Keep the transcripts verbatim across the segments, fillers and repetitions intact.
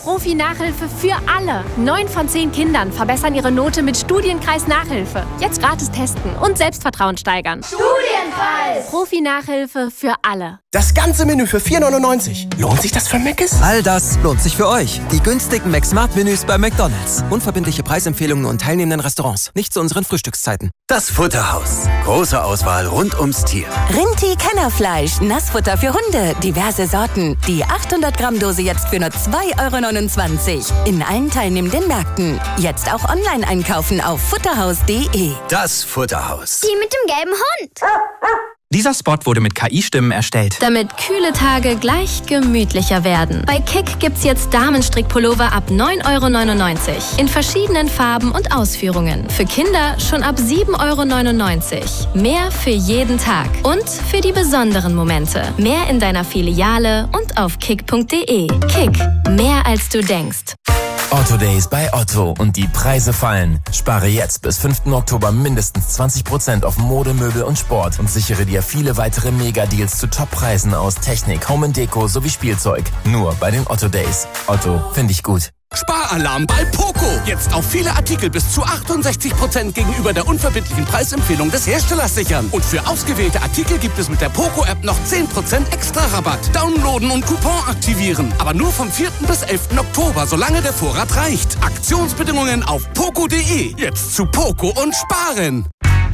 Profi-Nachhilfe für alle. Neun von zehn Kindern verbessern ihre Note mit Studienkreis Nachhilfe. Jetzt gratis testen und Selbstvertrauen steigern. Studienkreis! Profi-Nachhilfe für alle. Das ganze Menü für vier neunundneunzig. Lohnt sich das für Mc's? All das lohnt sich für euch. Die günstigen McSmart-Menüs bei McDonald's. Unverbindliche Preisempfehlungen und teilnehmenden Restaurants. Nicht zu unseren Frühstückszeiten. Das Futterhaus. Große Auswahl rund ums Tier. Rinti-Kennerfleisch. Nassfutter für Hunde. Diverse Sorten. Die achthundert Gramm Dose jetzt für nur zwei Euro neunundzwanzig. In allen teilnehmenden Märkten. Jetzt auch online einkaufen auf futterhaus punkt de. Das Futterhaus. Die mit dem gelben Hund. Dieser Spot wurde mit K I-Stimmen erstellt. Damit kühle Tage gleich gemütlicher werden. Bei Kick gibt's jetzt Damenstrickpullover ab neun Euro neunundneunzig. In verschiedenen Farben und Ausführungen. Für Kinder schon ab sieben Euro neunundneunzig. Mehr für jeden Tag. Und für die besonderen Momente. Mehr in deiner Filiale und auf kick punkt de. Kick. Mehr als du denkst. Otto Days bei Otto und die Preise fallen. Spare jetzt bis fünften Oktober mindestens zwanzig Prozent auf Mode, Möbel und Sport und sichere dir viele weitere Mega-Deals zu Top-Preisen aus Technik, Home and Deko sowie Spielzeug. Nur bei den Otto Days. Otto, finde ich gut. Sparalarm bei Poco. Jetzt auf viele Artikel bis zu achtundsechzig Prozent gegenüber der unverbindlichen Preisempfehlung des Herstellers sichern. Und für ausgewählte Artikel gibt es mit der Poco-App noch zehn Prozent extra Rabatt. Downloaden und Coupon aktivieren. Aber nur vom vierten bis elften Oktober, solange der Vorrat reicht. Aktionsbedingungen auf poco punkt de. Jetzt zu Poco und sparen.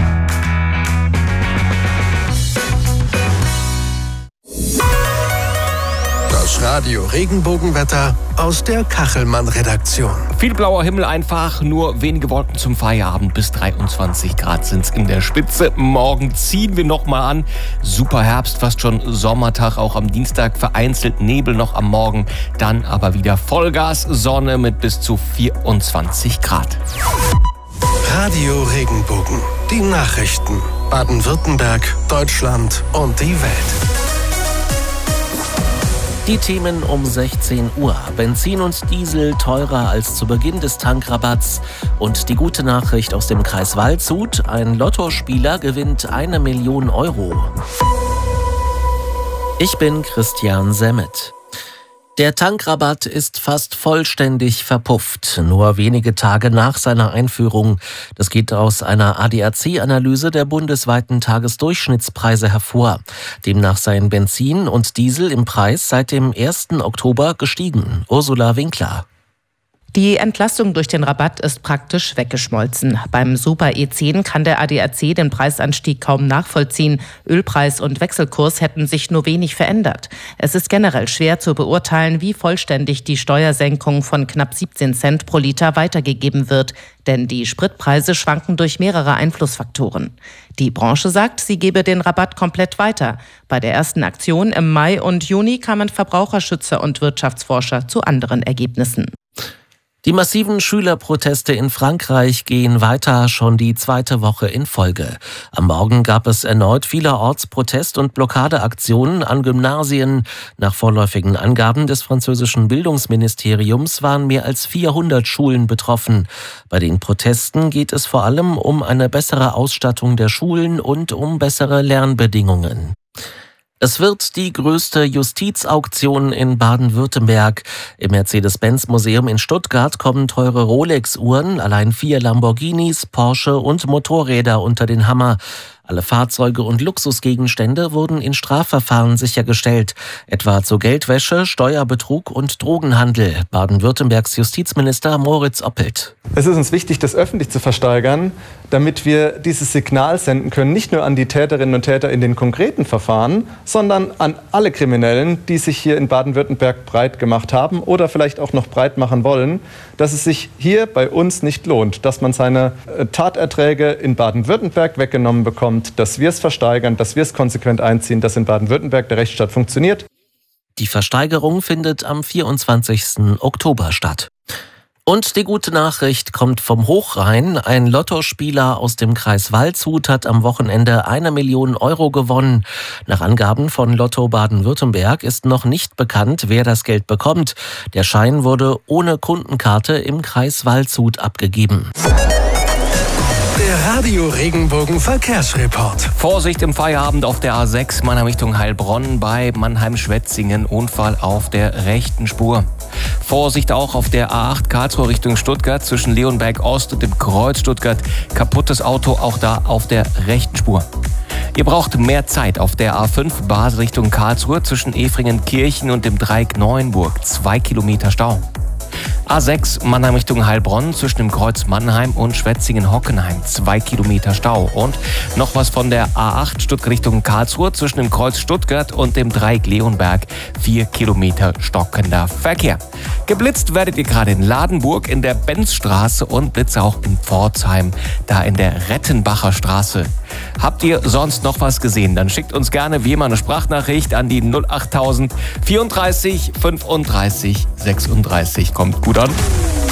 Das Radio Regenbogenwetter aus der Kachelmann-Redaktion. Viel blauer Himmel einfach, nur wenige Wolken zum Feierabend. Bis dreiundzwanzig Grad sind's in der Spitze. Morgen ziehen wir nochmal an. Super Herbst, fast schon Sommertag. Auch am Dienstag vereinzelt Nebel noch am Morgen. Dann aber wieder Vollgas, Sonne mit bis zu vierundzwanzig Grad. Radio Regenbogen. Die Nachrichten. Baden-Württemberg, Deutschland und die Welt. Die Themen um sechzehn Uhr. Benzin und Diesel teurer als zu Beginn des Tankrabatts. Und die gute Nachricht aus dem Kreis Waldshut. Ein Lottospieler gewinnt eine Million Euro. Ich bin Christian Semmet. Der Tankrabatt ist fast vollständig verpufft, nur wenige Tage nach seiner Einführung. Das geht aus einer A D A C-Analyse der bundesweiten Tagesdurchschnittspreise hervor. Demnach seien Benzin und Diesel im Preis seit dem ersten Oktober gestiegen. Ursula Winkler. Die Entlastung durch den Rabatt ist praktisch weggeschmolzen. Beim Super E zehn kann der A D A C den Preisanstieg kaum nachvollziehen. Ölpreis und Wechselkurs hätten sich nur wenig verändert. Es ist generell schwer zu beurteilen, wie vollständig die Steuersenkung von knapp siebzehn Cent pro Liter weitergegeben wird. Denn die Spritpreise schwanken durch mehrere Einflussfaktoren. Die Branche sagt, sie gebe den Rabatt komplett weiter. Bei der ersten Aktion im Mai und Juni kamen Verbraucherschützer und Wirtschaftsforscher zu anderen Ergebnissen. Die massiven Schülerproteste in Frankreich gehen weiter, schon die zweite Woche in Folge. Am Morgen gab es erneut vielerorts Protest- und Blockadeaktionen an Gymnasien. Nach vorläufigen Angaben des französischen Bildungsministeriums waren mehr als vierhundert Schulen betroffen. Bei den Protesten geht es vor allem um eine bessere Ausstattung der Schulen und um bessere Lernbedingungen. Es wird die größte Justizauktion in Baden-Württemberg. Im Mercedes-Benz-Museum in Stuttgart kommen teure Rolex-Uhren, allein vier Lamborghinis, Porsche und Motorräder unter den Hammer. Alle Fahrzeuge und Luxusgegenstände wurden in Strafverfahren sichergestellt, etwa zu Geldwäsche, Steuerbetrug und Drogenhandel. Baden-Württembergs Justizminister Moritz Oppelt. Es ist uns wichtig, das öffentlich zu versteigern, damit wir dieses Signal senden können, nicht nur an die Täterinnen und Täter in den konkreten Verfahren, sondern an alle Kriminellen, die sich hier in Baden-Württemberg breit gemacht haben oder vielleicht auch noch breit machen wollen, dass es sich hier bei uns nicht lohnt, dass man seine Taterträge in Baden-Württemberg weggenommen bekommt, dass wir es versteigern, dass wir es konsequent einziehen, dass in Baden-Württemberg der Rechtsstaat funktioniert. Die Versteigerung findet am vierundzwanzigsten Oktober statt. Und die gute Nachricht kommt vom Hochrhein. Ein Lottospieler aus dem Kreis Waldshut hat am Wochenende eine Million Euro gewonnen. Nach Angaben von Lotto Baden-Württemberg ist noch nicht bekannt, wer das Geld bekommt. Der Schein wurde ohne Kundenkarte im Kreis Waldshut abgegeben. Der Radio Regenbogen Verkehrsreport. Vorsicht im Feierabend auf der A sechs Mannheim Richtung Heilbronn bei Mannheim-Schwetzingen. Unfall auf der rechten Spur. Vorsicht auch auf der A acht Karlsruhe Richtung Stuttgart zwischen Leonberg Ost und dem Kreuz Stuttgart. Kaputtes Auto, auch da auf der rechten Spur. Ihr braucht mehr Zeit auf der A fünf Basel Richtung Karlsruhe zwischen Efringen-Kirchen und dem Dreieck Neuenburg. Zwei Kilometer Stau. A sechs Mannheim Richtung Heilbronn zwischen dem Kreuz Mannheim und Schwetzingen-Hockenheim. Zwei Kilometer Stau. Und noch was von der A acht Stuttgart Richtung Karlsruhe zwischen dem Kreuz Stuttgart und dem Dreieck Leonberg. Vier Kilometer stockender Verkehr. Geblitzt werdet ihr gerade in Ladenburg in der Benzstraße und Blitze auch in Pforzheim, da in der Rettenbacher Straße. Habt ihr sonst noch was gesehen? Dann schickt uns gerne wie immer eine Sprachnachricht an die null acht null vierunddreißig fünfunddreißig sechsunddreißig. Kommt gut an.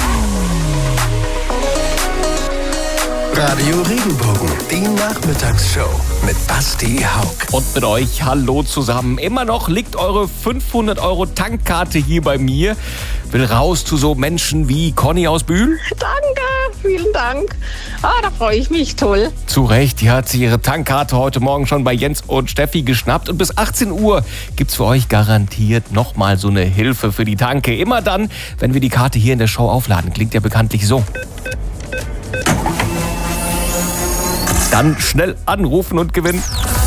Radio Regenbogen, die Nachmittagsshow mit Basti Haug. Und mit euch, hallo zusammen. Immer noch liegt eure fünfhundert Euro Tankkarte hier bei mir. Will raus zu so Menschen wie Conny aus Bühl. Danke, vielen Dank. Ah, da freue ich mich, toll. Zu Recht, die hat sich ihre Tankkarte heute Morgen schon bei Jens und Steffi geschnappt. Und bis achtzehn Uhr gibt's für euch garantiert nochmal so eine Hilfe für die Tanke. Immer dann, wenn wir die Karte hier in der Show aufladen. Klingt ja bekanntlich so. Dann schnell anrufen und gewinnen.